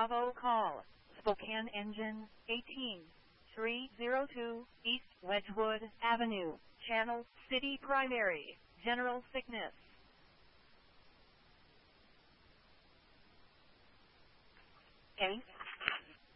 Bravo call. Spokane engine 18302 East Wedgwood Avenue. Channel City Primary. General sickness. Case